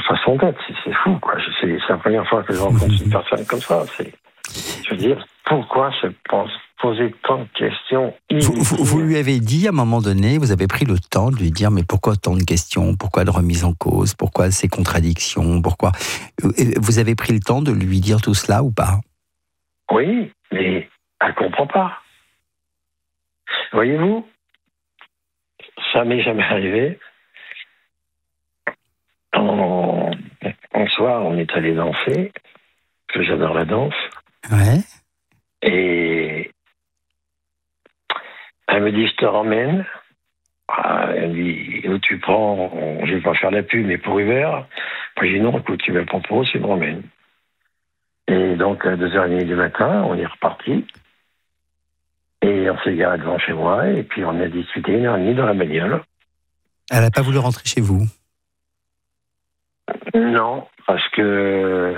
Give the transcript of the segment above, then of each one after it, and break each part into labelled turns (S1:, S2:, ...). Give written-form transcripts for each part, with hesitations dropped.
S1: façon d'être. C'est fou, quoi. C'est la première fois que je rencontre une personne comme ça. Je veux dire, pourquoi se poser tant de questions
S2: vous lui avez dit à un moment donné, vous avez pris le temps de lui dire, mais pourquoi tant de questions, pourquoi de remise en cause, pourquoi ces contradictions, pourquoi... Vous avez pris le temps de lui dire tout cela ou pas?
S1: Oui, mais elle ne comprend pas. Voyez-vous, ça m'est jamais arrivé. Un soir, on est allé danser, que j'adore la danse.
S2: Ouais.
S1: Et elle me dit, je te ramène. Elle me dit, où tu prends, je vais pas faire la pub, mais pour Uber. Moi, j'ai dit, non, écoute, tu me proposes, tu me ramènes. Et donc, à 2h30 du matin, on est reparti. Et on s'est garé devant chez moi, et puis on a discuté 1h30 dans la bagnole.
S2: Elle n'a pas voulu rentrer chez vous?
S1: Non, parce que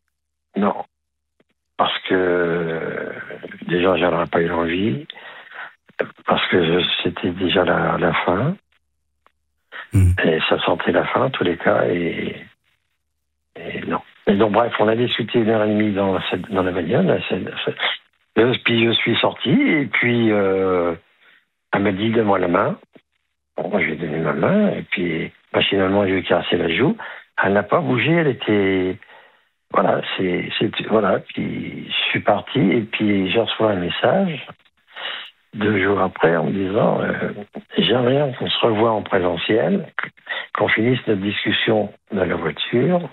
S1: déjà, j'en aurais pas eu l'envie, parce que c'était déjà la fin, et ça sentait la fin, en tous les cas, et non. Et donc, bref, on a discuté 1h30 dans la bagnole, puis je suis sorti, et puis elle m'a dit, donne-moi la main. Bon, moi, je lui ai donné ma main, et puis machinalement, je lui ai caressé la joue. Elle n'a pas bougé, elle était... Voilà, voilà, puis je suis parti, et puis j'ai reçu un message 2 jours après en me disant j'aimerais qu'on se revoie en présentiel, qu'on finisse notre discussion dans la voiture.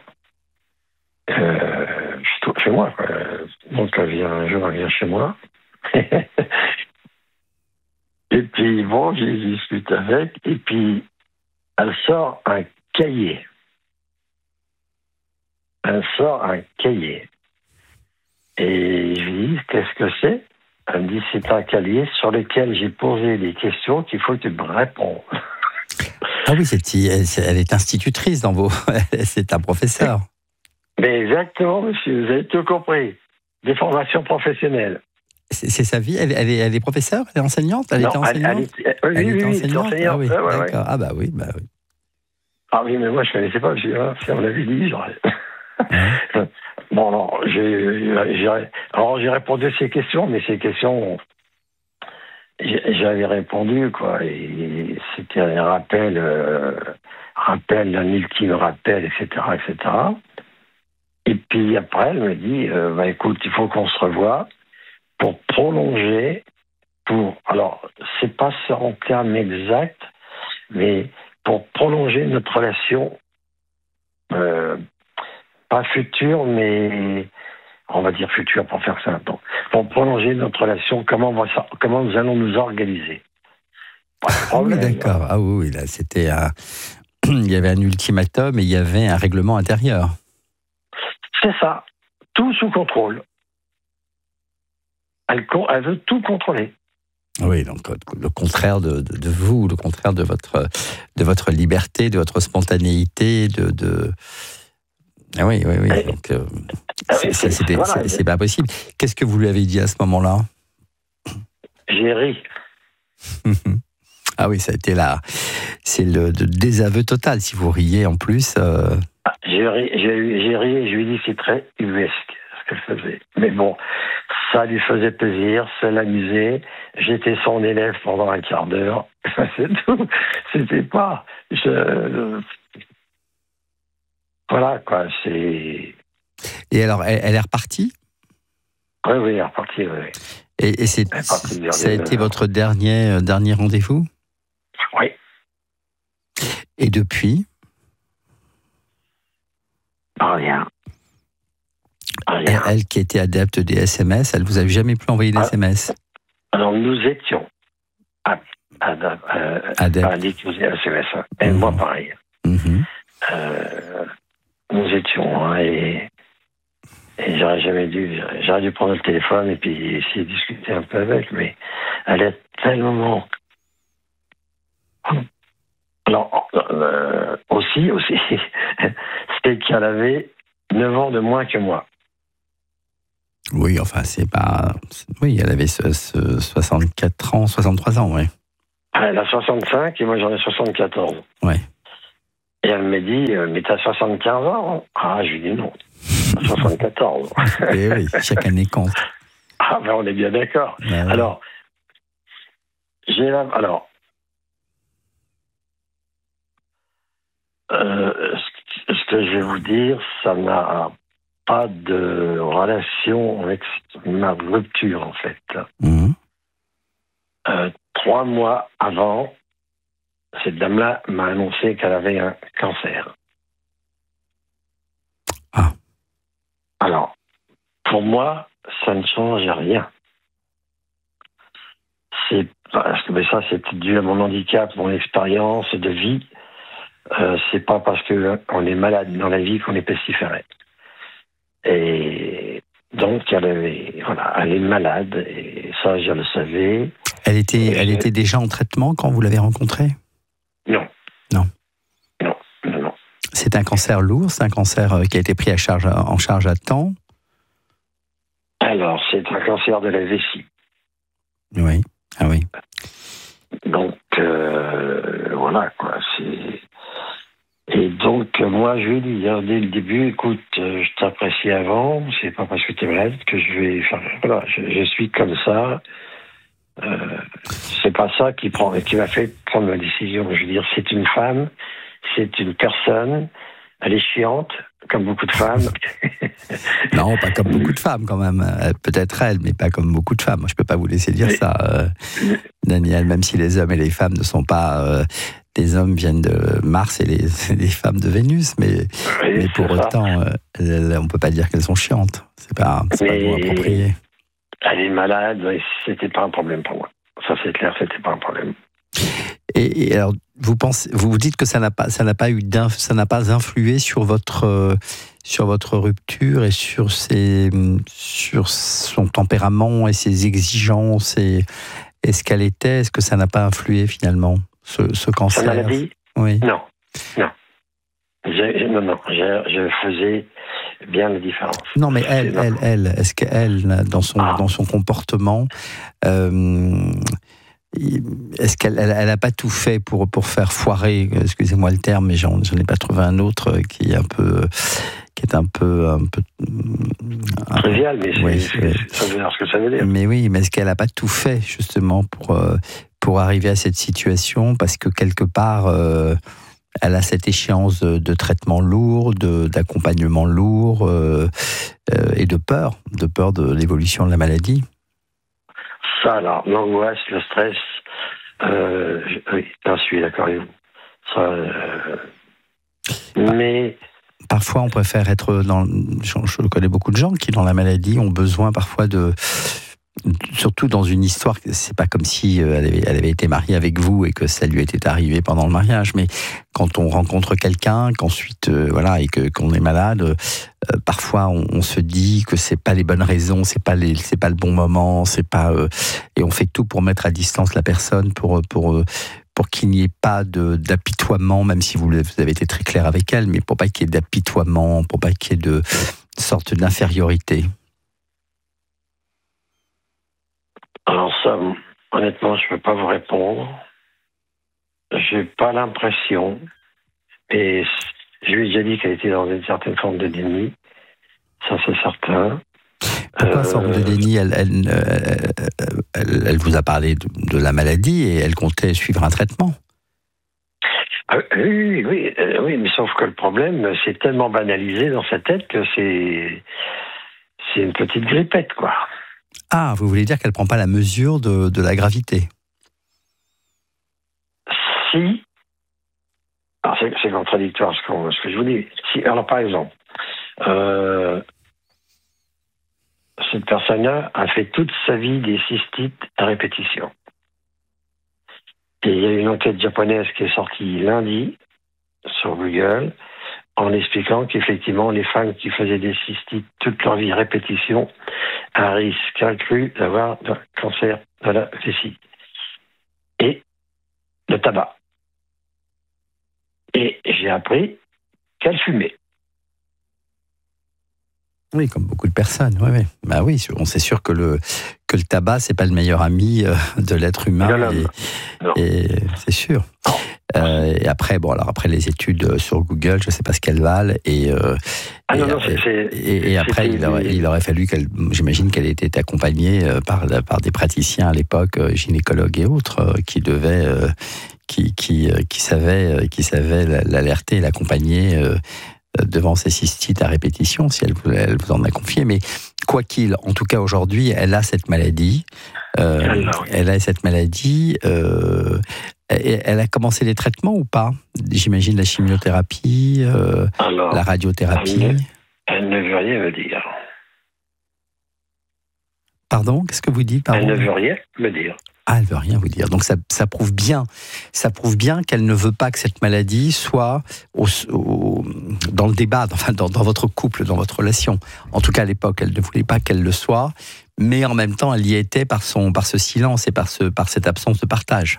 S1: Chez moi, quoi. Donc un jour, elle vient chez moi. Et puis bon, j'ai discuté avec, et puis elle sort un cahier. Elle sort un cahier. Et je lui dis, qu'est-ce que c'est? Elle me dit, c'est un cahier sur lequel j'ai posé des questions qu'il faut que tu me répondes.
S2: Ah oui, elle est institutrice dans vos... C'est un professeur.
S1: Mais exactement, monsieur, vous avez tout compris. Des formations professionnelles.
S2: C'est sa vie? Elle est professeure? Elle est enseignante? Elle était enseignante?
S1: Elle était enseignante.
S2: Ah oui,
S1: ouais,
S2: d'accord.
S1: Ouais.
S2: Ah bah oui.
S1: Ah oui, mais moi, je ne connaissais pas. Si on l'avait dit, j'aurais... Bon, non, j'ai répondu à ces questions, mais ces questions, j'avais répondu, quoi, et c'était un rappel, un ultime rappel, etc., etc. Et puis après, elle me dit, écoute, il faut qu'on se revoie pour prolonger, alors, c'est pas ça en termes exacts, mais pour prolonger notre relation, pas future, mais on va dire future pour faire simple. Pour prolonger notre relation, comment nous allons nous organiser. Pas de problème.
S2: Oui, d'accord. Ah oui, là, c'était il y avait un ultimatum et il y avait un règlement intérieur.
S1: C'est ça. Tout sous contrôle. Elle veut tout contrôler.
S2: Oui, donc le contraire de vous, le contraire de votre liberté, de votre spontanéité, Ah oui. Donc, c'est pas possible. Qu'est-ce que vous lui avez dit à ce moment-là?
S1: J'ai ri.
S2: Ah oui, ça a été c'est le désaveu total. Si vous riez en plus.
S1: J'ai ri et je lui ai dit c'est très ubuesque ce qu'elle faisait. Mais bon, ça lui faisait plaisir, ça l'amusait. J'étais son élève pendant un quart d'heure. C'est tout. C'était pas. Voilà, quoi, c'est...
S2: Et alors, elle est repartie?
S1: Oui, elle est repartie, oui.
S2: Et ça a été votre dernier rendez-vous?
S1: Oui.
S2: Et depuis?
S1: Rien.
S2: Elle qui était adepte des SMS, elle vous a jamais plus envoyé d'SMS?
S1: Alors, nous étions adeptes aux SMS. Et moi, pareil. Nous étions, et j'aurais dû prendre le téléphone et puis essayer de discuter un peu avec, mais elle est tellement... Alors, aussi, c'est qu'elle avait 9 ans de moins que moi.
S2: Oui, enfin, c'est pas... Oui, elle avait 64 ans, 63 ans, oui.
S1: Elle a 65 et moi j'en ai 74.
S2: Oui.
S1: Et elle me dit, mais t'as 75 ans? Ah, je lui dis non. 74.
S2: Et oui, chaque année compte.
S1: Ah, ben on est bien d'accord.
S2: Ouais.
S1: Alors, ce que je vais vous dire, ça n'a pas de relation avec ma rupture, en fait. 3 mois avant, cette dame-là m'a annoncé qu'elle avait un cancer.
S2: Ah.
S1: Alors, pour moi, ça ne change rien. Mais ça, c'est dû à mon handicap, mon expérience de vie. C'est pas parce qu'on est malade dans la vie qu'on est pestiféré. Et donc, elle est malade, et ça, je le savais.
S2: Elle était déjà en traitement quand vous l'avez rencontrée?
S1: Non.
S2: C'est un cancer lourd, c'est un cancer qui a été pris en charge à temps?
S1: Alors, c'est un cancer de la vessie.
S2: Oui, ah oui.
S1: Donc, voilà, quoi, Et donc, moi, je lui ai dit, dès le début, écoute, je t'apprécie avant, c'est pas parce que tu es malade que je vais faire... Voilà, je suis comme ça. C'est pas ça qui m'a fait prendre ma décision. Je veux dire, c'est une femme, c'est une personne, elle est chiante, comme beaucoup de femmes.
S2: Non, pas comme beaucoup de femmes, quand même. Peut-être elle, mais pas comme beaucoup de femmes. Moi, je peux pas vous laisser dire ça, Daniel, même si les hommes et les femmes ne sont pas... les hommes viennent de Mars et les femmes de Vénus, mais pour autant, on peut pas dire qu'elles sont chiantes. C'est pas le mot approprié.
S1: Elle est malade, c'était pas un problème pour moi. Ça, c'est clair, c'était pas un problème.
S2: Et alors, vous dites que ça n'a pas influé sur votre rupture et sur son tempérament et ses exigences et ce qu'elle était. Est-ce que ça n'a pas influé finalement ce cancer?
S1: Sa maladie?
S2: Oui.
S1: Non. Je faisais bien la différence.
S2: Non, mais elle, est-ce qu'elle, dans son comportement, est-ce qu'elle n'a pas tout fait pour faire foirer, excusez-moi le terme, mais j'en ai pas trouvé un autre qui est un peu
S1: trivial, mais ça veut dire ce que ça veut dire.
S2: Mais oui, mais est-ce qu'elle n'a pas tout fait justement pour arriver à cette situation, parce que quelque part elle a cette échéance de traitement lourd, d'accompagnement lourd et de peur de l'évolution de la maladie?
S1: Ça, alors, l'angoisse, le stress, oui, je suis d'accord avec vous. Ça, mais...
S2: Parfois, on préfère être je connais beaucoup de gens qui, dans la maladie, ont besoin parfois surtout dans une histoire, c'est pas comme si elle avait été mariée avec vous et que ça lui était arrivé pendant le mariage, mais quand on rencontre quelqu'un, qu'ensuite et qu'on est malade, parfois on se dit que c'est pas les bonnes raisons, c'est pas le bon moment, et on fait tout pour mettre à distance la personne pour qu'il n'y ait pas d'apitoiement, même si vous avez été très clair avec elle, mais pour pas qu'il y ait d'apitoiement, pour pas qu'il y ait de sorte d'infériorité.
S1: Alors ça, honnêtement, je ne peux pas vous répondre. J'ai pas l'impression. Et je lui ai déjà dit qu'elle était dans une certaine forme de déni. Ça, c'est certain.
S2: Pourquoi forme de déni? Elle vous a parlé de la maladie et elle comptait suivre un traitement.
S1: Oui, mais sauf que le problème, c'est tellement banalisé dans sa tête que c'est une petite grippette, quoi.
S2: Ah, vous voulez dire qu'elle ne prend pas la mesure de la gravité?
S1: Si. Alors, c'est contradictoire ce que je vous dis. Si, alors, par exemple, cette personne-là a fait toute sa vie des cystites à répétition. Et il y a une enquête japonaise qui est sortie lundi sur Google en expliquant qu'effectivement, les femmes qui faisaient des cystites toute leur vie à répétition a un risque accru d'avoir un cancer de la vessie. Et le tabac. Et j'ai appris qu'elle fumait.
S2: Oui, comme beaucoup de personnes. Oui. Bah oui, on sait sûr que le tabac, c'est pas le meilleur ami de l'être humain.
S1: Non.
S2: Et c'est sûr. Et après, après les études sur Google, je ne sais pas ce qu'elles valent. Et après, il aurait fallu j'imagine qu'elle était accompagnée par des praticiens à l'époque, gynécologues et autres, qui savaient l'alerter, l'accompagner devant ces cystites à répétition, si elle vous en a confié. Mais quoi qu'il, en tout cas aujourd'hui, elle a cette maladie. Elle a cette maladie. Elle a commencé les traitements ou pas? J'imagine la chimiothérapie, la radiothérapie.
S1: Elle ne veut rien me dire.
S2: Pardon? Qu'est-ce que vous dites?
S1: Elle ne veut rien me dire.
S2: Ah, elle veut rien vous dire. Donc ça prouve bien qu'elle ne veut pas que cette maladie soit dans le débat, enfin dans votre couple, dans votre relation. En tout cas, à l'époque, elle ne voulait pas qu'elle le soit, mais en même temps, elle y était par ce silence et par cette absence de partage.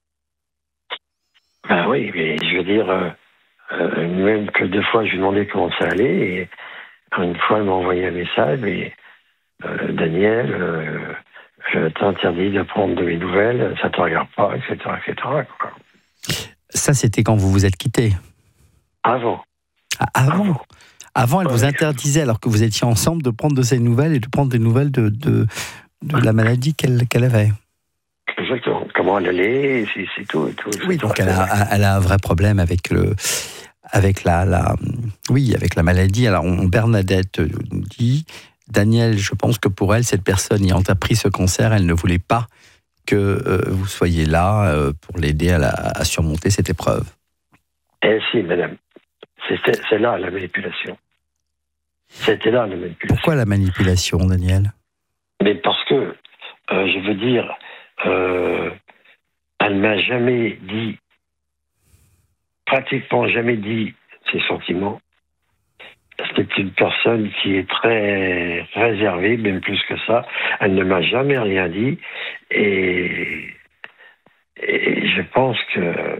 S1: Ben oui, mais je veux dire, même que 2 fois, je lui demandais comment ça allait, et une fois, elle m'a envoyé un message, mais Daniel, je t'interdis de prendre de mes nouvelles, ça te regarde pas, etc., etc. quoi.
S2: Ça, c'était quand vous vous êtes quittés?
S1: Avant.
S2: Avant, elle vous interdisait, alors que vous étiez ensemble, de prendre de ses nouvelles et de prendre des nouvelles de la maladie qu'elle avait.
S1: Exactement. Comment elle allait, c'est tout. Et tout.
S2: Oui, donc elle a un vrai problème avec la maladie. Alors, Bernadette nous dit, Daniel, je pense que pour elle, cette personne ayant appris ce cancer, elle ne voulait pas que vous soyez là pour l'aider à surmonter cette épreuve.
S1: Eh si, madame. C'est là la manipulation. C'était là la manipulation.
S2: Pourquoi la manipulation, Daniel?
S1: Mais parce que, je veux dire, elle m'a jamais dit, pratiquement jamais dit ses sentiments. C'est une personne qui est très réservée, même plus que ça. Elle ne m'a jamais rien dit. Et je pense que...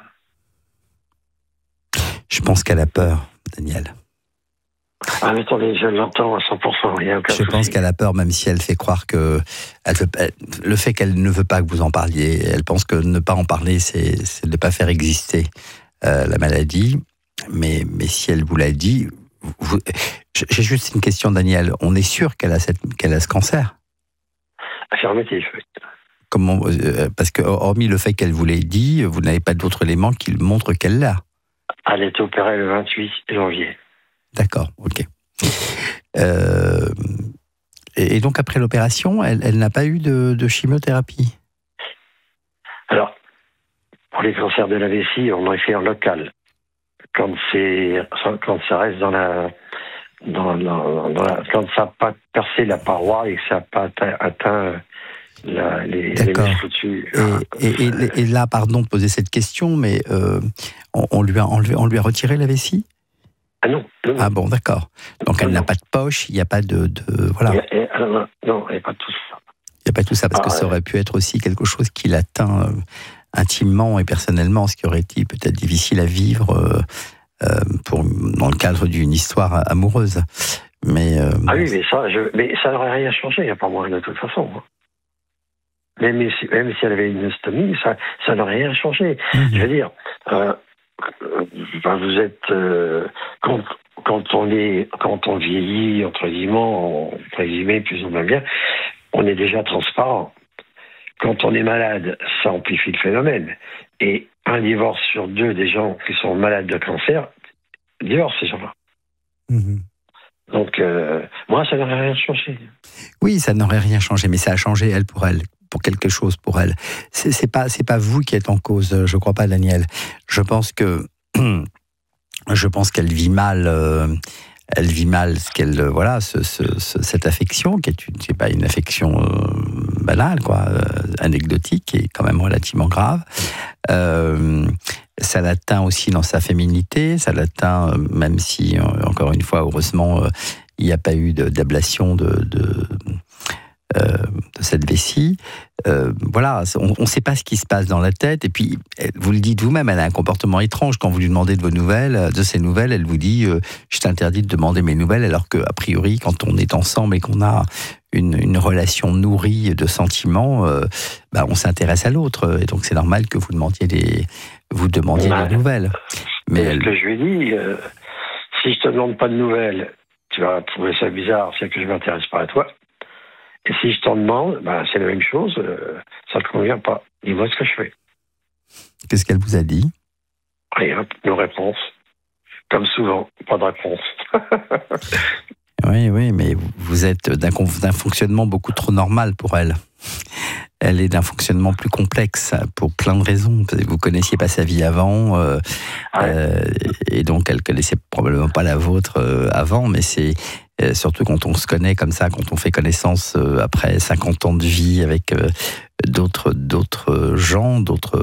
S2: Je pense qu'elle a peur, Daniel.
S1: Ah, mais attendez, je l'entends à 100%. Il y a aucun souci.
S2: Pense qu'elle a peur, même si elle fait croire que... le fait qu'elle ne veut pas que vous en parliez, elle pense que ne pas en parler, c'est de ne pas faire exister la maladie. Mais si elle vous l'a dit... J'ai juste une question, Daniel. On est sûr qu'elle a ce cancer?
S1: Affirmatif, oui.
S2: Comment, parce que, hormis le fait qu'elle vous l'ait dit, vous n'avez pas d'autres éléments qui montrent qu'elle l'a.
S1: Elle est opérée le 28 janvier.
S2: D'accord, ok. Et donc, après l'opération, elle n'a pas eu de chimiothérapie? Alors,
S1: pour les cancers de la vessie, on en fait en local. Quand ça reste quand ça n'a pas percé la paroi et que ça n'a pas atteint les muscles au-dessus.
S2: Et là, pardon de poser cette question, mais on lui a retiré la vessie?
S1: Ah non.
S2: Ah bon, d'accord. Donc elle n'a pas de poche, il n'y a pas de voilà.
S1: Non, il n'y a pas tout ça.
S2: Il n'y a pas tout ça, parce que ça aurait pu être aussi quelque chose qui l'atteint intimement et personnellement, ce qui aurait été peut-être difficile à vivre dans le cadre d'une histoire amoureuse. Mais
S1: oui, mais ça n'aurait rien changé, pour moi, de toute façon. Même si elle avait une ostomie, ça n'aurait rien changé. Je veux dire, vous êtes quand on vieillit, entre guillemets, plus ou moins bien, on est déjà transparent. Quand on est malade, ça amplifie le phénomène. Et un divorce sur 2 des gens qui sont malades de cancer, divorcent ces gens-là. Donc, moi, ça n'aurait rien changé.
S2: Oui, ça n'aurait rien changé, mais ça a changé, pour quelque chose pour elle. C'est pas vous qui êtes en cause, je crois pas, Daniel. Je pense qu'elle vit mal. Elle vit mal cette affection qui est pas une affection banale, anecdotique, et quand même relativement grave. Ça l'atteint aussi dans sa féminité, ça l'atteint, même si, encore une fois, heureusement, il n'y a pas eu d'ablation de cette vessie. On ne sait pas ce qui se passe dans la tête. Et puis, vous le dites vous-même, elle a un comportement étrange. Quand vous lui demandez de ses nouvelles, elle vous dit je t'interdis de demander mes nouvelles, alors qu'a priori, quand on est ensemble et qu'on a une relation nourrie de sentiments, on s'intéresse à l'autre. Et donc, c'est normal que vous demandiez vous demandiez des nouvelles.
S1: Mais ce que je lui ai dit, si je te demande pas de nouvelles, tu vas trouver ça bizarre, c'est que je m'intéresse pas à toi. Et si je t'en demande, c'est la même chose, ça ne te convient pas. Dis-moi ce que je fais.
S2: Qu'est-ce qu'elle vous a dit?
S1: Rien, nos réponses. Comme souvent, pas de réponse.
S2: Oui, mais vous êtes d'un fonctionnement beaucoup trop normal pour elle. Elle est d'un fonctionnement plus complexe pour plein de raisons. Vous connaissiez pas sa vie avant, et donc elle connaissait probablement pas la vôtre avant, mais c'est surtout quand on se connaît comme ça, quand on fait connaissance après 50 ans de vie avec d'autres gens,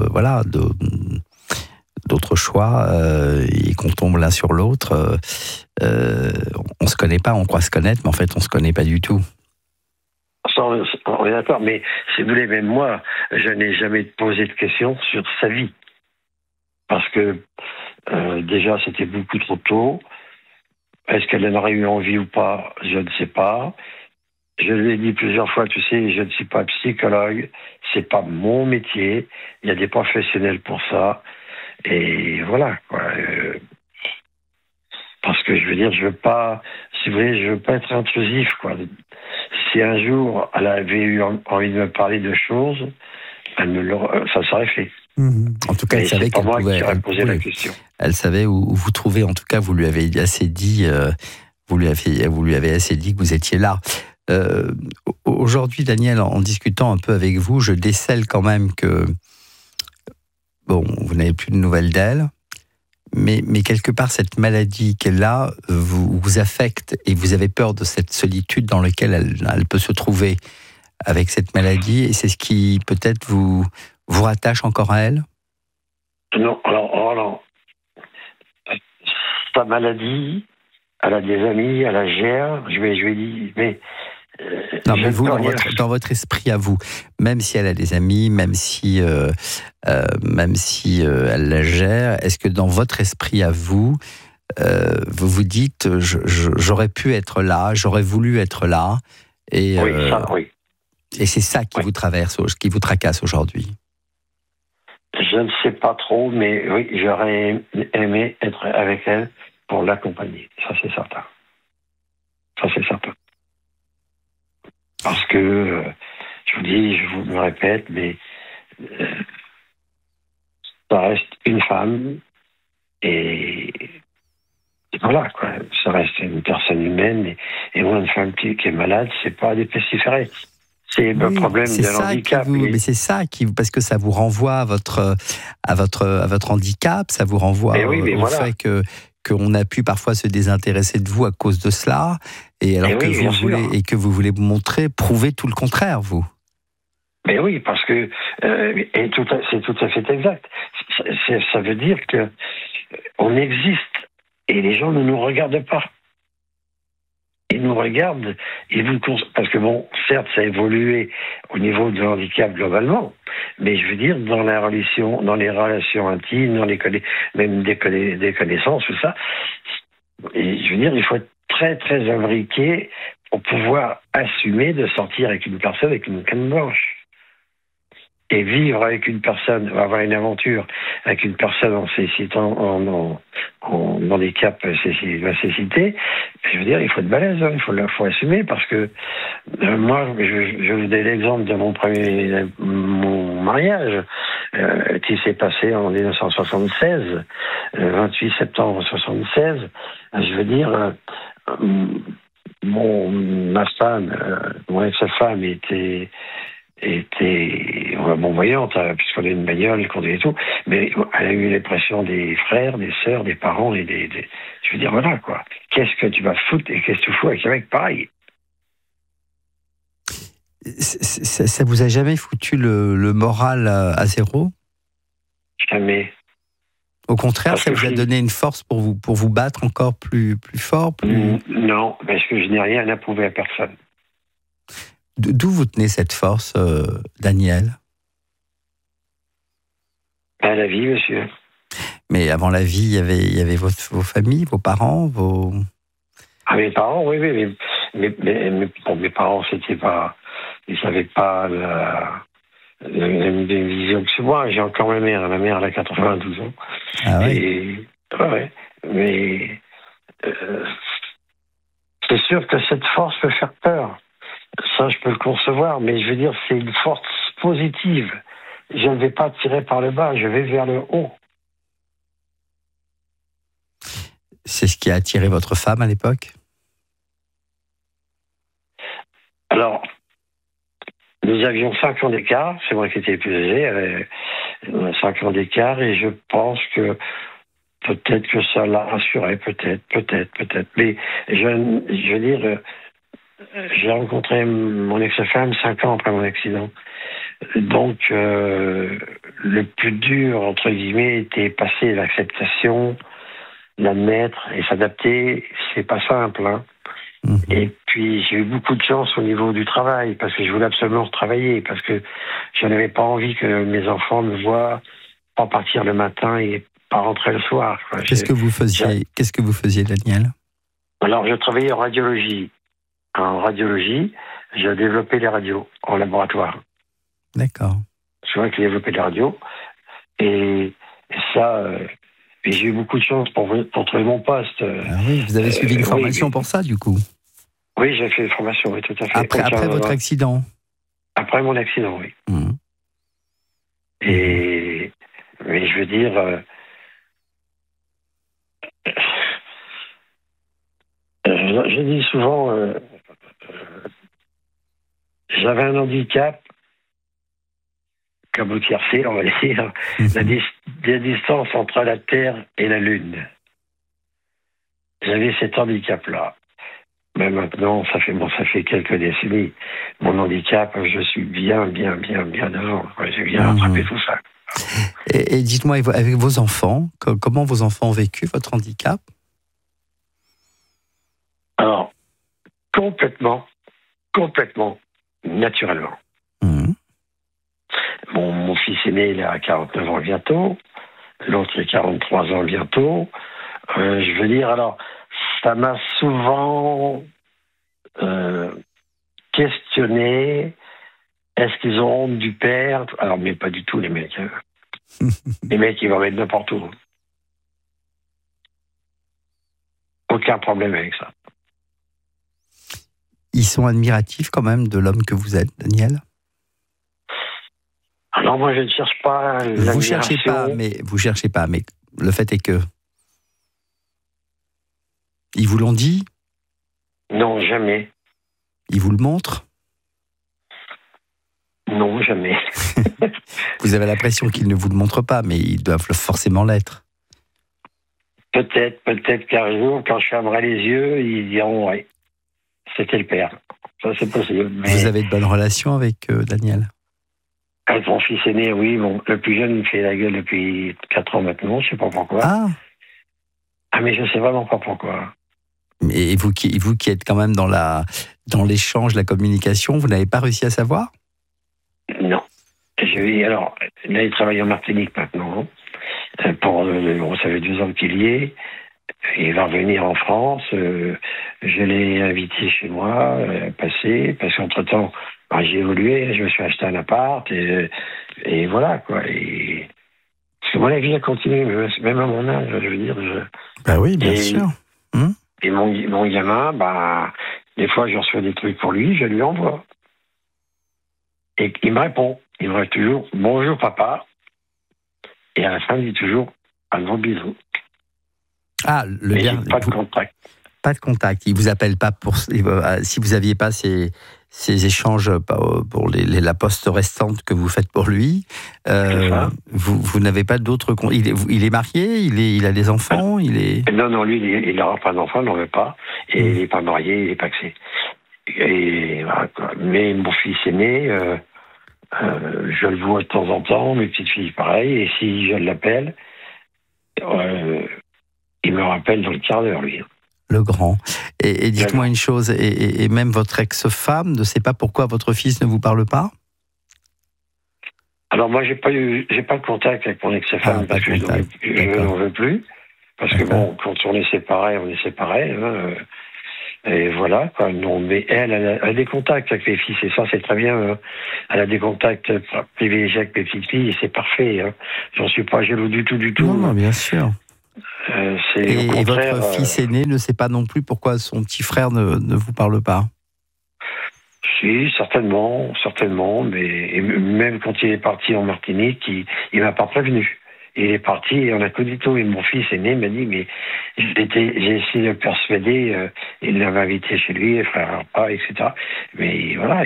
S2: d'autres choix, et qu'on tombe l'un sur l'autre, on se connaît pas, on croit se connaître, mais en fait on se connaît pas du tout.
S1: On est d'accord, mais si vous voulez, même moi, je n'ai jamais posé de questions sur sa vie. Parce que déjà, c'était beaucoup trop tôt. Est-ce qu'elle en aurait eu envie ou pas? Je ne sais pas. Je lui ai dit plusieurs fois, tu sais, je ne suis pas psychologue, c'est pas mon métier, il y a des professionnels pour ça. Et voilà, quoi. Parce que je veux dire, je veux pas, si vous voulez, je veux pas être intrusif, quoi. Si un jour elle avait eu envie de me parler de choses, ça serait fait.
S2: En tout cas, elle savait qu'elle pouvait
S1: poser la question.
S2: Elle savait où vous trouvez. En tout cas, vous lui avez assez dit, vous lui avez assez dit que vous étiez là. Aujourd'hui, Daniel, en discutant un peu avec vous, je décèle quand même que vous n'avez plus de nouvelles d'elle. Mais quelque part, cette maladie qu'elle a vous affecte et vous avez peur de cette solitude dans laquelle elle peut se trouver avec cette maladie. Et c'est ce qui, peut-être, vous rattache encore à elle?
S1: Non, alors, sa maladie, elle a des amis, elle la gère. Je lui ai dit, mais...
S2: Non, mais vous, dans votre esprit à vous, même si elle a des amis, même si elle la gère, est-ce que dans votre esprit à vous, vous vous dites, j'aurais pu être là, j'aurais voulu être là, et
S1: oui.
S2: Et c'est ça qui vous traverse, qui vous tracasse aujourd'hui?
S1: Je ne sais pas trop, mais oui, j'aurais aimé être avec elle pour l'accompagner. Ça, c'est certain. Parce que, je vous dis, je vous me répète, mais ça reste une femme et voilà, quoi. Ça reste une personne humaine et moi, une femme qui est malade, c'est pas des pestiférés. C'est le problème de l'handicap.
S2: Mais c'est ça parce que ça vous renvoie à votre handicap, ça vous renvoie au fait qu'on a pu parfois se désintéresser de vous à cause de cela, et alors que vous voulez montrer, prouver tout le contraire, vous.
S1: Mais oui, parce que c'est tout à fait exact. Ça veut dire que on existe et les gens ne nous regardent pas. Ils nous regardent, parce que certes, ça a évolué au niveau du handicap globalement, mais je veux dire, dans les relations intimes, même des connaissances, tout ça, et je veux dire, il faut être très, très imbriqué pour pouvoir assumer de sortir avec une personne avec une canne blanche. Et vivre avec une personne, avoir une aventure avec une personne en handicap, cécité, je veux dire, il faut être balèze, il faut assumer, parce que moi, je vous donne l'exemple de mon mariage, qui s'est passé en 1976, 28 septembre 1976. Je veux dire, ma femme, mon ex-femme était voyante, puisqu'on a une bagnole, conduit et tout, mais elle a eu les pressions des frères, des sœurs, des parents, je veux dire, voilà, quoi. Qu'est-ce que tu vas foutre et qu'est-ce que tu fous avec un mec pareil?
S2: Ça vous a jamais foutu le moral à zéro?
S1: Jamais.
S2: Au contraire, ça vous a donné une force pour vous battre encore plus fort?
S1: Non, parce que je n'ai rien à prouver à personne.
S2: D'où vous tenez cette force, Daniel?
S1: À la vie, monsieur.
S2: Mais avant la vie, il y avait vos familles, vos parents, vos...
S1: Ah, mes parents, oui, mais mes parents, c'était pas... Ils savaient pas une vision que c'est moi. J'ai encore ma mère. Ma mère, elle a 92 ans.
S2: Ah oui.
S1: Et, ouais, mais c'est sûr que cette force peut faire peur. Ça, je peux le concevoir, mais je veux dire, c'est une force positive. Je ne vais pas tirer par le bas, je vais vers le haut.
S2: C'est ce qui a attiré votre femme à l'époque?
S1: Alors, nous avions 5 ans d'écart, c'est moi qui étais plus âgé, elle avait 5 ans d'écart, et je pense que peut-être que ça l'a rassuré, peut-être. Mais je veux dire, j'ai rencontré mon ex-femme 5 ans après mon accident. Donc, le plus dur, entre guillemets, était passer l'acceptation, l'admettre et s'adapter. C'est pas simple, hein. Et puis, j'ai eu beaucoup de chance au niveau du travail, parce que je voulais absolument travailler, parce que je n'avais pas envie que mes enfants me voient pas partir le matin et pas rentrer le soir.
S2: Qu'est-ce que vous faisiez, Daniel?
S1: Alors, je travaillais en radiologie. En radiologie, j'ai développé les radios en laboratoire.
S2: D'accord.
S1: C'est vrai que j'ai développé les radios. Et ça, et j'ai eu beaucoup de chance pour trouver mon poste.
S2: Ah oui, vous avez suivi une formation pour ça, du coup?
S1: Oui, j'ai fait une formation, oui, tout à fait.
S2: Après votre accident?
S1: Après mon accident, oui. Mais je veux dire, je dis souvent, j'avais un handicap comme au tiercé, on va dire, la distance entre la Terre et la Lune. J'avais cet handicap-là. Mais maintenant, ça fait quelques décennies. Mon handicap, je suis bien devant. J'ai bien rattrapé tout ça.
S2: Et dites-moi, avec vos enfants, comment vos enfants ont vécu votre handicap?
S1: Alors, complètement, naturellement. Mon fils aîné, il a 49 ans bientôt. L'autre, il a 43 ans bientôt. Je veux dire, alors, ça m'a souvent questionné. Est-ce qu'ils ont honte du père? Alors, mais pas du tout, les mecs. Les mecs, ils vont mettre n'importe où. Aucun problème avec ça.
S2: Ils sont admiratifs quand même de l'homme que vous êtes, Daniel?
S1: Alors moi, je ne cherche pas l'admiration.
S2: Vous cherchez pas, mais le fait est que... Ils vous l'ont dit?
S1: Non, jamais.
S2: Ils vous le montrent?
S1: Non, jamais.
S2: Vous avez l'impression qu'ils ne vous le montrent pas, mais ils doivent forcément l'être.
S1: Peut-être qu'un jour, quand je fermerai les yeux, ils diront ouais, c'était le père. Ça, c'est possible. Mais...
S2: Vous avez de bonnes relations avec Daniel?
S1: Avec mon fils aîné, oui. Le plus jeune, il fait la gueule depuis 4 ans maintenant, je ne sais pas pourquoi. Ah, mais je ne sais vraiment pas pourquoi.
S2: Et vous qui êtes quand même dans l'échange, la communication, vous n'avez pas réussi à savoir?
S1: Non. Alors, là, il travaille en Martinique maintenant. Ça fait 2 ans qu'il y est. Il va revenir en France. Je l'ai invité chez moi, passer, parce qu'entre-temps, j'ai évolué, je me suis acheté un appart, et voilà, quoi. Et... Parce que moi, la vie a continué, même à mon âge, je veux dire.
S2: Bah oui, bien sûr.
S1: Et mon gamin, des fois, je reçois des trucs pour lui, je lui envoie. Et il me répond. Il me répond toujours « Bonjour, papa ». Et à la fin, il dit toujours « Un gros bisou ».
S2: Ah,
S1: pas de contact.
S2: Pas de contact. Il vous appelle pas pour... Si vous n'aviez pas ces échanges pour la poste restante que vous faites pour lui, vous n'avez pas d'autres... Il est marié? Il a des enfants?
S1: Non, lui, il n'aura pas d'enfants, il n'en veut pas. Et il n'est pas marié, il n'est pas axé. Et voilà, quoi. Mais mon fils aîné, je le vois de temps en temps, mes petites filles pareil, et si je l'appelle, il me rappelle dans le quart d'heure, lui.
S2: Le grand. Et dites-moi une chose, et même votre ex-femme ne sait pas pourquoi votre fils ne vous parle pas?
S1: Alors moi, j'ai pas de contact avec mon ex-femme, parce que je n'en veux plus. Parce que bon, quand on est séparés, on est séparés. Hein, Et voilà, quoi. Non, mais elle a des contacts avec les fils, et ça, c'est très bien. Hein. Elle a des contacts privilégiés avec les petites filles, et c'est parfait. Hein. J'en suis pas jaloux du tout, du tout.
S2: Non, non, bien sûr.
S1: Et
S2: votre fils aîné ne sait pas non plus pourquoi son petit frère ne vous parle pas?
S1: Si, certainement, mais même quand il est parti en Martinique, il m'a pas prévenu. Il est parti et on a connu tout. Et mon fils aîné m'a dit, mais j'ai essayé de le persuader, il l'avait invité chez lui, frère repas, etc. Mais voilà,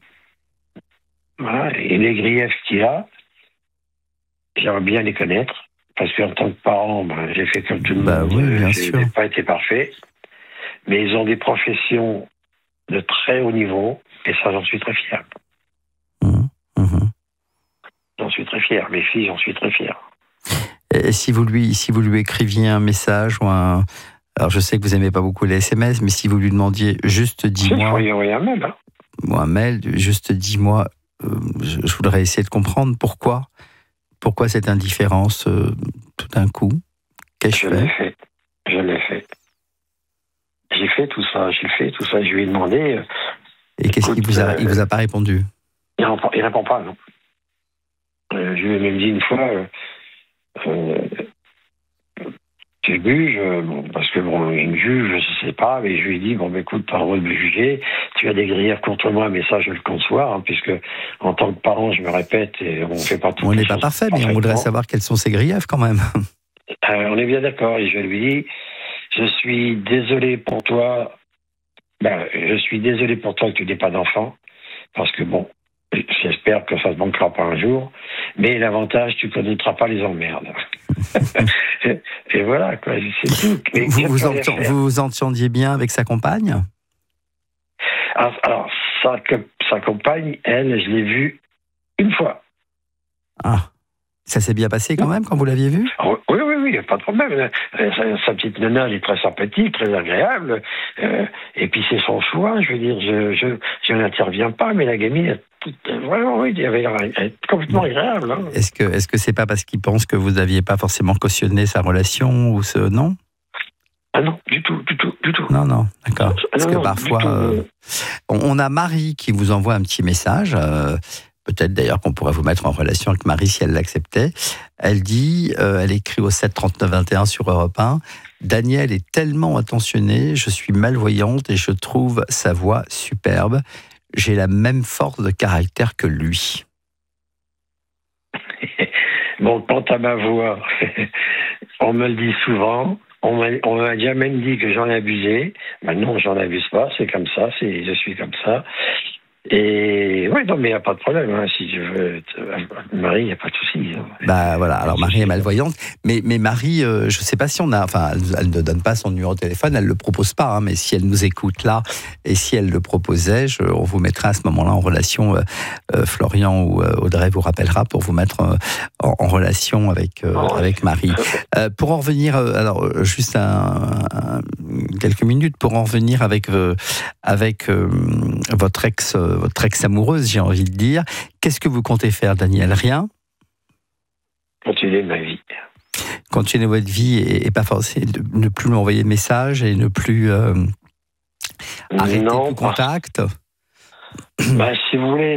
S1: et les griefs qu'il a, j'aimerais bien les connaître. Parce qu'en tant que parent, j'ai fait comme tout le monde.
S2: Oui, bien
S1: je
S2: sûr.
S1: n'ai pas été parfait. Mais ils ont des professions de très haut niveau, et ça, j'en suis très fier. J'en suis très fier. Mes filles, j'en suis très fier.
S2: Et si vous lui écriviez un message ou un... Alors, je sais que vous n'aimez pas beaucoup les SMS, mais si vous lui demandiez juste dis-moi...
S1: Il faut envoyer un mail, hein.
S2: Ou un mail, juste dis-moi, je voudrais essayer de comprendre pourquoi cette indifférence tout d'un coup. Qu'ai-je fait?
S1: Je l'ai fait. J'ai fait tout ça. Je lui ai demandé...
S2: Et qu'est-ce qu'il il vous a pas répondu?
S1: Il répond pas, non. Je lui ai même dit une fois... tu juges, parce que il me juge, je sais pas, mais je lui ai dit, écoute, t'as le droit de me juger, tu as des griefs contre moi, mais ça, je le conçois, hein, puisque en tant que parent, je me répète, et on fait pas tout.
S2: On n'est pas parfait, mais on voudrait savoir quels sont ses griefs, quand même.
S1: On est bien d'accord, et je lui dis, je suis désolé pour toi, que tu n'aies pas d'enfant, parce que j'espère que ça ne te manquera pas un jour, mais l'avantage, tu ne connaîtras pas les emmerdes. Et voilà, quoi, c'est tout. Mais
S2: vous vous entendiez bien avec sa compagne?
S1: Alors sa compagne, elle, je l'ai vue une fois.
S2: Ah, ça s'est bien passé quand même, quand vous l'aviez vue?
S1: Oui, pas de problème. Sa petite nana, elle est très sympathique, très agréable. Et puis c'est son choix, je veux dire, je n'interviens pas, mais la gamine, vraiment, oui, elle est complètement agréable. Hein.
S2: Est-ce que c'est pas parce qu'il pense que vous n'aviez pas forcément cautionné sa relation ou non?
S1: Ah non, du tout.
S2: Non, d'accord. Parce que parfois, on a Marie qui vous envoie un petit message. Peut-être d'ailleurs qu'on pourrait vous mettre en relation avec Marie si elle l'acceptait. Elle dit, elle écrit au 7 39 21 sur Europe 1, Daniel est tellement attentionné, je suis malvoyante et je trouve sa voix superbe. J'ai la même force de caractère que lui.
S1: Quant à ma voix, on me le dit souvent. On m'a déjà même dit que j'en ai abusé. Non, j'en abuse pas, c'est comme ça, je suis comme ça. Et oui, non, mais il n'y a pas de problème. Hein. Si je veux Marie, il n'y a pas de souci.
S2: Voilà. Alors Marie est malvoyante, mais Marie, je ne sais pas si on a. Enfin, elle ne donne pas son numéro de téléphone, elle le propose pas. Hein, mais si elle nous écoute là, et si elle le proposait, on vous mettra à ce moment-là en relation. Florian ou Audrey vous rappellera pour vous mettre en relation avec Marie. Pour en revenir, alors juste quelques minutes pour en revenir avec votre ex-amoureuse, j'ai envie de dire. Qu'est-ce que vous comptez faire, Daniel? Rien?
S1: Continuer ma vie.
S2: Continuer votre vie et pas forcément ne plus lui envoyer de messages et ne plus arrêter tout contact?
S1: Si vous voulez,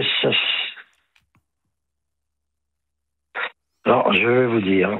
S1: alors je vais vous dire,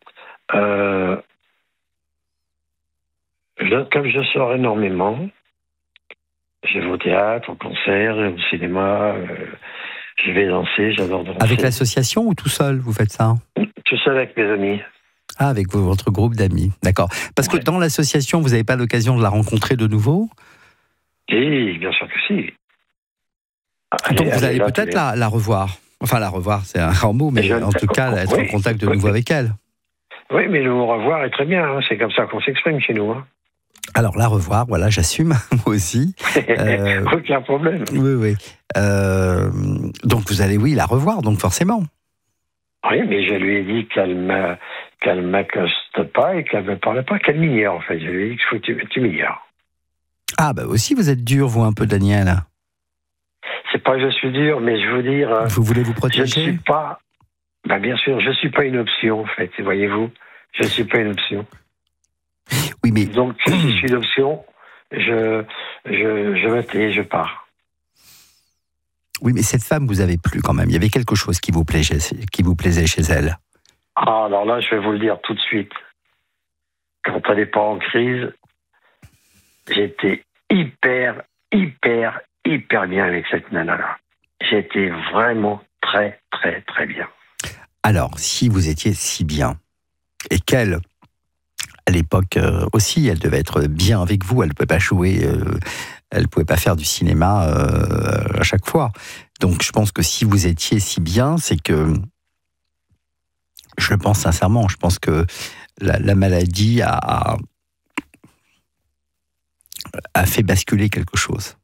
S1: comme je sors énormément, je vais au théâtre, au concert, au cinéma, je vais danser, j'adore danser.
S2: Avec l'association ou tout seul, vous faites ça?
S1: Tout seul avec mes amis.
S2: Ah, avec votre groupe d'amis, d'accord. Parce que dans l'association, vous n'avez pas l'occasion de la rencontrer de nouveau?
S1: Oui, bien sûr que si.
S2: Donc vous allez peut-être la revoir. Enfin, la revoir, c'est un grand mot, mais en tout cas, être en contact de nouveau avec elle. Oui,
S1: mais le au revoir est très bien, hein. C'est comme ça qu'on s'exprime chez nous. Hein.
S2: Alors, la revoir, voilà, j'assume, moi aussi.
S1: Aucun problème.
S2: Oui. Donc, vous allez, la revoir, donc forcément.
S1: Oui, mais je lui ai dit qu'elle m'accoste pas et qu'elle ne me parlait pas, qu'elle m'ignore, en fait. Je lui ai dit qu'il faut que tu m'ignores. Ah,
S2: aussi, vous êtes dur, vous, un peu, Daniel.
S1: C'est pas que je suis dur, mais je veux dire...
S2: Vous voulez vous protéger?
S1: Je ne suis pas... bien sûr, je ne suis pas une option, en fait, voyez-vous. Je ne suis pas une option.
S2: Oui, mais...
S1: Donc, si je suis une option, je me tais, je pars.
S2: Oui, mais cette femme vous avait plu quand même. Il y avait quelque chose qui vous plaisait chez elle.
S1: Ah, alors là, je vais vous le dire tout de suite. Quand elle n'est pas en crise, j'étais hyper bien avec cette nana-là. J'étais vraiment très bien.
S2: Alors, si vous étiez si bien, et qu'elle, à l'époque aussi, elle devait être bien avec vous, elle ne pouvait pas jouer, elle ne pouvait pas faire du cinéma à chaque fois. Donc, je pense que si vous étiez si bien, c'est que, je le pense sincèrement, je pense que la maladie a fait basculer quelque chose.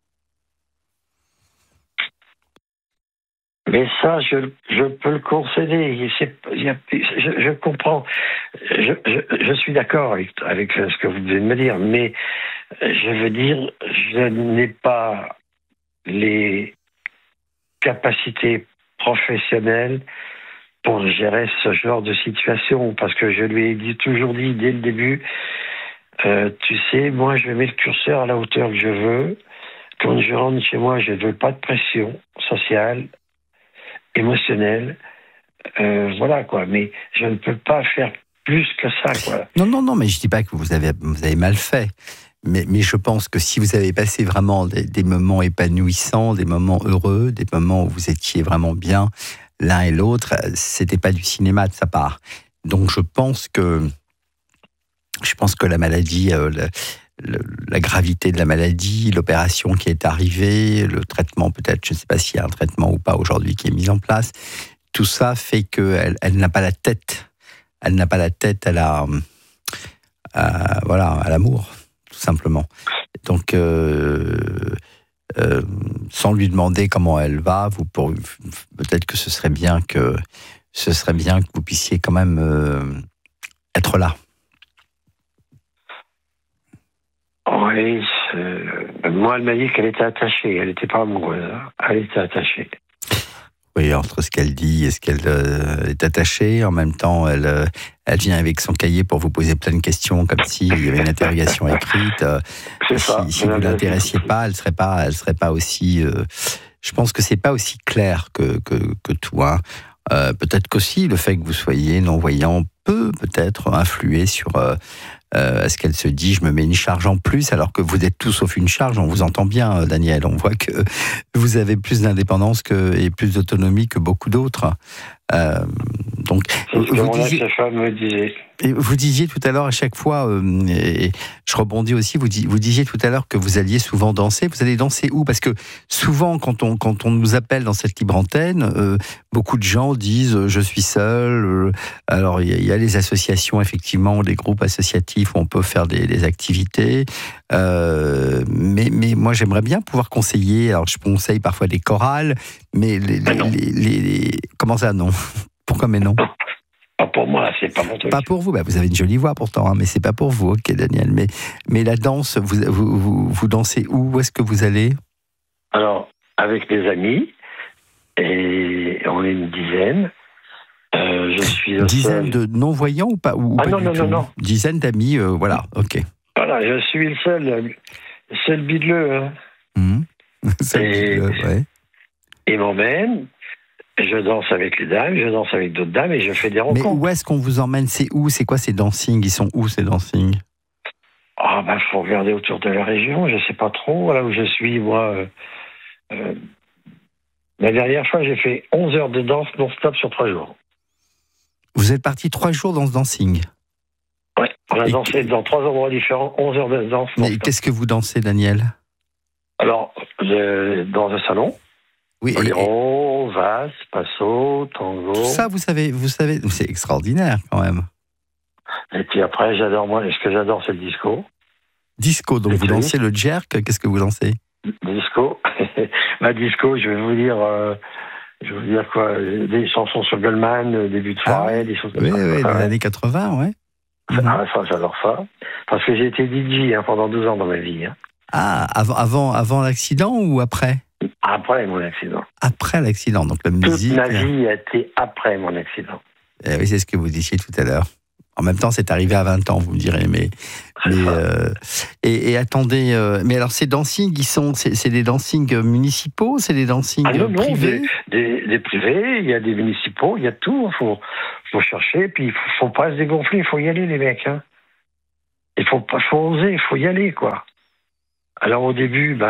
S1: Mais ça, je peux le concéder. Je comprends. Je suis d'accord avec ce que vous venez de me dire, mais je veux dire, je n'ai pas les capacités professionnelles pour gérer ce genre de situation, parce que je lui ai toujours dit dès le début, tu sais, moi je mets le curseur à la hauteur que je veux. Quand je rentre chez moi, je ne veux pas de pression sociale, émotionnelle, voilà quoi. Mais je ne peux pas faire plus que ça, quoi.
S2: Non, mais je dis pas que vous avez mal fait. Mais je pense que si vous avez passé vraiment des moments épanouissants, des moments heureux, des moments où vous étiez vraiment bien l'un et l'autre, c'était pas du cinéma de sa part. Donc je pense que la maladie, la gravité de la maladie, l'opération qui est arrivée, le traitement peut-être, je ne sais pas s'il y a un traitement ou pas aujourd'hui qui est mis en place, tout ça fait qu'elle n'a pas la tête. Elle n'a pas la tête à l'amour, tout simplement. Donc, sans lui demander comment elle va, peut-être que ce serait bien que vous puissiez quand même être là.
S1: Oui, moi, elle m'a dit qu'elle était attachée. Elle n'était pas amoureuse. Hein. Elle était attachée.
S2: Oui, entre ce qu'elle dit et ce qu'elle est attachée, en même temps, elle vient avec son cahier pour vous poser plein de questions, comme s'il y avait une interrogation écrite. Si vous l'intéressiez pas, elle serait pas aussi. Je pense que c'est pas aussi clair que tout. Hein. Peut-être qu'aussi le fait que vous soyez non-voyant peut peut-être influer sur. Est-ce qu'elle se dit, je me mets une charge en plus, alors que vous êtes tout sauf une charge? On vous entend bien, Daniel. On voit que vous avez plus d'indépendance et plus d'autonomie que beaucoup d'autres. Donc, vous disiez tout à l'heure, à chaque fois, et je rebondis aussi, vous disiez tout à l'heure que vous alliez souvent danser. Vous allez danser où? Parce que souvent, quand on nous appelle dans cette libre antenne, beaucoup de gens disent je suis seul. Alors, il y a les associations, effectivement, les groupes associatifs où on peut faire des activités. Mais moi, j'aimerais bien pouvoir conseiller. Alors, je conseille parfois des chorales, mais comment ça, non? Pourquoi mais non?
S1: Pas pour moi, c'est pas mon truc.
S2: Pas pour vous, vous avez une jolie voix pourtant, hein, mais c'est pas pour vous, ok Daniel. Mais la danse, vous dansez où? Où est-ce que vous allez?
S1: Alors, avec des amis, et on est une dizaine. Je suis
S2: dizaine de non-voyants ou pas? Non. Dizaine d'amis, voilà, ok.
S1: Voilà, je suis le seul bidleux. Hein.
S2: Ouais.
S1: Et m'emmène. Je danse avec les dames, je danse avec d'autres dames et je fais des rencontres.
S2: Mais où est-ce qu'on vous emmène? C'est où? C'est quoi ces dancings? Ils sont où ces dancings?
S1: Faut regarder autour de la région, je sais pas trop. Là où je suis, moi. La dernière fois, j'ai fait 11 heures de danse non-stop sur 3 jours.
S2: Vous êtes parti 3 jours dans ce dancing?
S1: Oui, on a dansé dans 3 endroits différents, 11 heures de danse non-stop.
S2: Mais qu'est-ce que vous dansez, Daniel? Alors,
S1: dans un salon.
S2: Oui,
S1: boléro, valse, passo, tango.
S2: Tout ça, vous savez, c'est extraordinaire quand même.
S1: Et puis après, ce que j'adore, c'est le disco.
S2: Disco, donc vous dansez le jerk, qu'est-ce que vous dansez?
S1: Disco. Disco, je vais vous dire quoi, des chansons sur Goldman, début de soirée, des choses comme ça.
S2: Oui, des années 80, ouais.
S1: Ça, j'adore ça. Parce que j'ai été DJ pendant 12 ans dans ma vie. Hein.
S2: Avant l'accident ou après?
S1: Après mon accident.
S2: Après l'accident, donc la musique...
S1: Toute ma vie a été après mon accident.
S2: Oui, c'est ce que vous disiez tout à l'heure. En même temps, c'est arrivé à 20 ans, vous me direz, et attendez, mais alors ces dancings, c'est des dancings municipaux, c'est des dancings privés?
S1: Des privés, il y a des municipaux, il y a tout, faut chercher, puis il faut pas se dégonfler, il faut y aller les mecs, hein. Il faut oser, il faut y aller, quoi. Alors au début,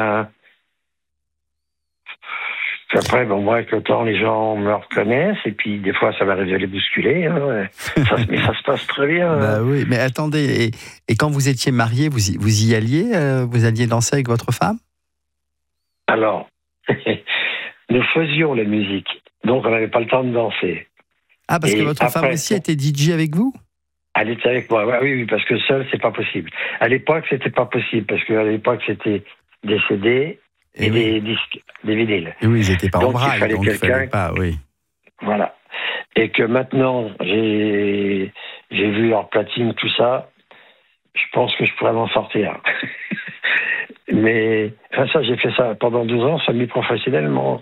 S1: puis après, moi, avec le temps, les gens me reconnaissent, et puis des fois, ça m'arrive de les bousculer. Hein, mais ça se passe très bien.
S2: Bah oui, mais attendez, et quand vous étiez marié, vous y alliez vous alliez danser avec votre femme?
S1: Alors, nous faisions la musique, donc on n'avait pas le temps de danser.
S2: Ah, parce que votre femme aussi était DJ avec vous?
S1: Elle était avec moi, oui, parce que seul, c'est pas possible. À l'époque, c'était pas possible, parce qu'à l'époque, c'était des CD... Et des disques, des vinyles.
S2: Et oui, ils n'étaient pas en braille,
S1: donc il fallait
S2: pas, oui.
S1: Voilà. Et que maintenant, j'ai vu leur platine, tout ça, je pense que je pourrais m'en sortir. Mais, ça, j'ai fait ça pendant 12 ans, semi-professionnellement.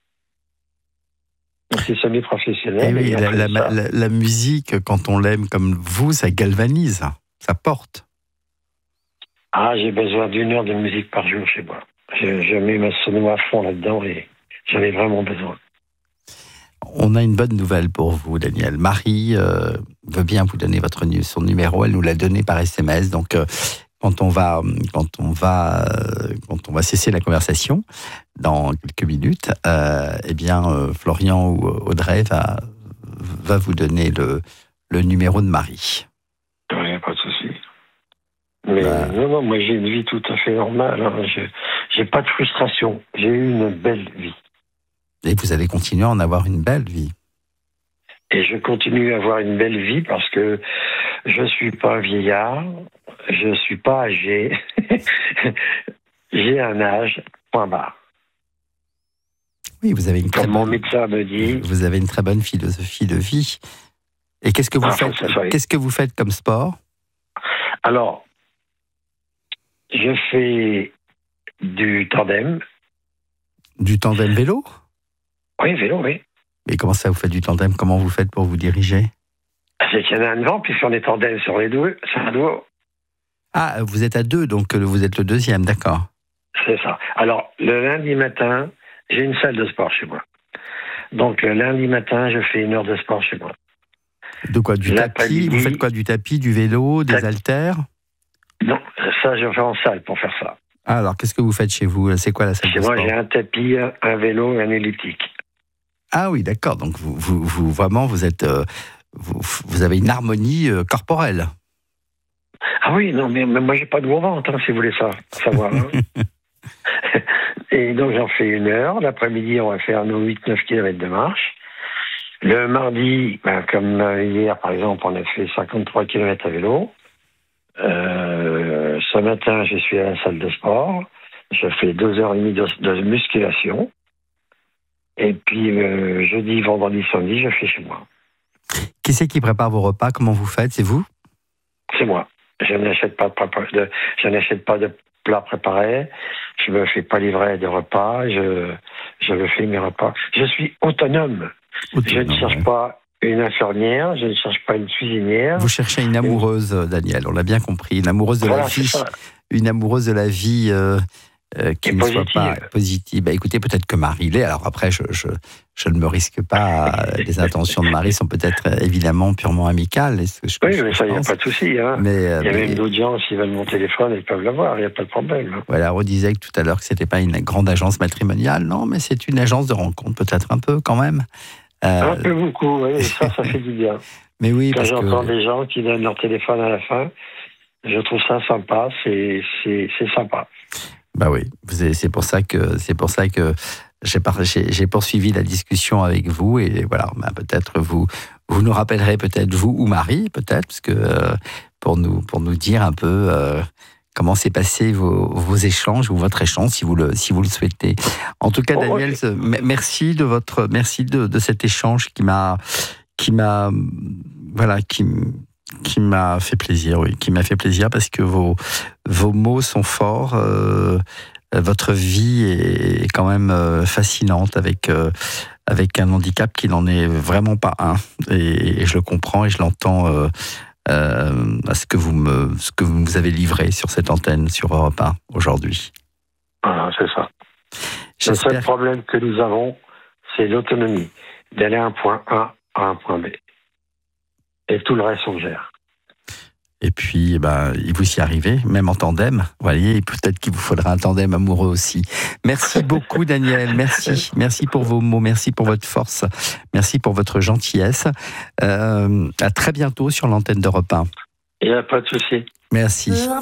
S1: C'est semi-professionnel.
S2: Et oui, la musique, quand on l'aime comme vous, ça galvanise, ça porte.
S1: Ah, j'ai besoin d'1 heure de musique par jour chez moi. J'ai mis ma sono à fond là-dedans et j'en ai vraiment besoin.
S2: On a une bonne nouvelle pour vous, Daniel. Marie veut bien vous donner son numéro. Elle nous l'a donné par SMS. Donc, quand on va cesser la conversation dans quelques minutes, Florian ou Audrey va vous donner le numéro de Marie.
S1: Oui, pas de souci. Mais non, moi j'ai une vie tout à fait normale. Hein. J'ai pas de frustration. J'ai eu une belle vie.
S2: Et vous allez continuer à en avoir une belle vie.
S1: Et je continue à avoir une belle vie parce que je suis pas un vieillard, je suis pas âgé. J'ai un âge, point barre.
S2: Oui, vous avez
S1: mon médecin me dit.
S2: Vous avez une très bonne philosophie de vie. Et qu'est-ce que vous faites? Qu'est-ce que vous faites comme sport?
S1: Alors, je fais du tandem.
S2: Du tandem vélo?
S1: Oui, vélo, oui.
S2: Et comment ça, vous faites du tandem? Comment vous faites pour vous diriger?
S1: C'est qu'il y en a un devant, puis on est tandem sur les deux, c'est un duo.
S2: Ah, vous êtes à deux, donc vous êtes le deuxième, d'accord.
S1: C'est ça. Alors, le lundi matin, j'ai une salle de sport chez moi. Donc, le lundi matin, je fais 1 heure de sport chez moi.
S2: De quoi? Du tapis? Vous faites quoi? Du tapis, du vélo, des haltères?
S1: Non, ça, je vais en salle pour faire ça.
S2: Ah, alors, qu'est-ce que vous faites chez vous? C'est quoi la salle de sport?
S1: Chez moi, j'ai un tapis, un vélo et un elliptique.
S2: Ah oui, d'accord. Donc, vous vraiment, vous êtes... vous avez une harmonie corporelle.
S1: Ah oui, non, mais moi, j'ai pas de gros ventre, si vous voulez savoir. Hein. Et donc, j'en fais 1 heure. L'après-midi, on va faire nos 8-9 km de marche. Le mardi, comme hier, par exemple, on a fait 53 km à vélo. Ce matin, je suis à la salle de sport. Je fais 2h30 de musculation. Et puis, jeudi, vendredi, samedi, je fais chez moi.
S2: Qui c'est qui prépare vos repas? Comment vous faites? C'est vous?
S1: C'est moi. Je n'achète pas de plats préparés. Je ne me fais pas livrer de repas. Je me fais mes repas. Je suis autonome. Je ne cherche pas une infirmière. Je ne cherche pas une cuisinière.
S2: Vous cherchez une amoureuse, Daniel. On l'a bien compris. Une amoureuse de la vie. Une amoureuse de la vie qui ne soit pas positive. Écoutez, peut-être que Marie l'est. Alors après, je ne me risque pas. Les intentions de Marie sont peut-être évidemment purement amicales.
S1: Oui, mais ça, il n'y a pas de souci. Hein. Il y a même d'autres gens, s'ils veulent mon téléphone, ils peuvent l'avoir. Il n'y a pas de problème. Hein.
S2: Voilà, on disait tout à l'heure que ce n'était pas une grande agence matrimoniale. Non, mais c'est une agence de rencontre, peut-être un peu quand même.
S1: Un peu beaucoup, oui. Ça fait du bien.
S2: Mais oui,
S1: quand j'entends des gens qui donnent leur téléphone à la fin, je trouve ça sympa. C'est sympa.
S2: Bah oui, c'est pour ça que j'ai poursuivi la discussion avec vous et voilà, peut-être vous nous rappellerez peut-être vous ou Marie peut-être parce que pour nous dire un peu comment s'est passé vos échanges ou votre échange si vous le souhaitez. En tout cas, Daniel, merci de cet échange qui m'a fait plaisir, oui, qui m'a fait plaisir parce que vos mots sont forts. Votre vie est quand même fascinante avec un handicap qui n'en est vraiment pas un. Et je le comprends et je l'entends à ce que vous nous avez livré sur cette antenne, sur Europe 1 aujourd'hui.
S1: Voilà, c'est ça. Le seul problème que nous avons, c'est l'autonomie, d'aller à un point A à un point B. Et tout le reste, on le gère.
S2: Et puis, vous y arrivez, même en tandem. Vous voyez, peut-être qu'il vous faudra un tandem amoureux aussi. Merci beaucoup, Daniel. Merci. Merci pour vos mots. Merci pour votre force. Merci pour votre gentillesse. À très bientôt sur l'antenne d'Europe 1.
S1: Il n'y a pas de souci.
S2: Merci.